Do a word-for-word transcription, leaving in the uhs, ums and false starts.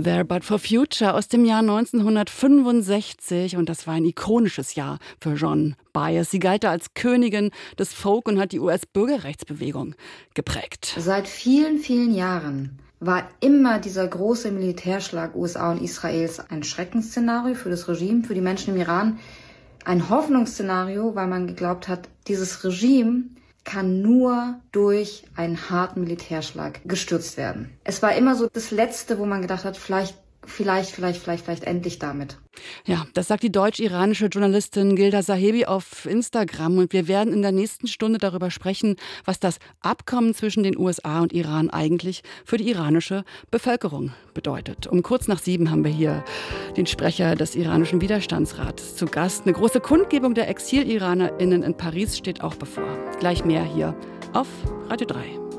There But For Future aus dem Jahr neunzehnhundertfünfundsechzig, und das war ein ikonisches Jahr für Joan Baez. Sie galt als Königin des Folk und hat die U S-Bürgerrechtsbewegung geprägt. Seit vielen, vielen Jahren war immer dieser große Militärschlag U S A und Israels ein Schreckensszenario für das Regime, für die Menschen im Iran. Ein Hoffnungsszenario, weil man geglaubt hat, dieses Regime kann nur durch einen harten Militärschlag gestürzt werden. Es war immer so das Letzte, wo man gedacht hat, vielleicht, vielleicht, vielleicht, vielleicht, vielleicht endlich damit. Ja, das sagt die deutsch-iranische Journalistin Gilda Sahebi auf Instagram. Und wir werden in der nächsten Stunde darüber sprechen, was das Abkommen zwischen den U S A und Iran eigentlich für die iranische Bevölkerung bedeutet. Um kurz nach sieben haben wir hier den Sprecher des iranischen Widerstandsrats zu Gast. Eine große Kundgebung der Exil-IranerInnen in Paris steht auch bevor. Gleich mehr hier auf Radio drei.